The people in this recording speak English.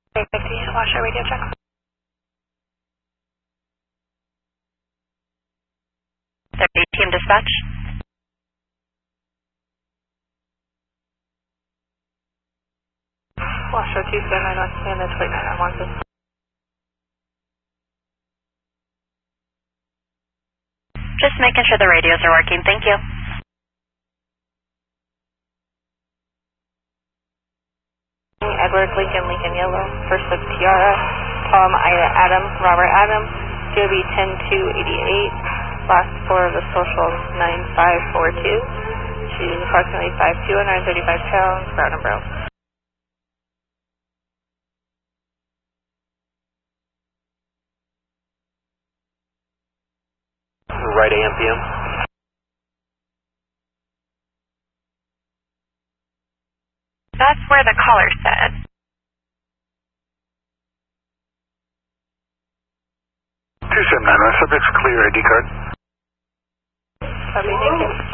850, watch our radio check. 30, team dispatch. Washoe 2, stand 9 and the 29 on Monson. Just making sure the radios are working, thank you. Edward, Lincoln, Lincoln Yellow, first of Tiara, Tom, Ida, Adam, Robert, Adam, Joby 10288, last four of the social 9542. She's approximately 5'2", 135 pounds, brown and brown. Right AM PM. That's where the caller said. 279, subject's clear, ID card. Copy, thank you.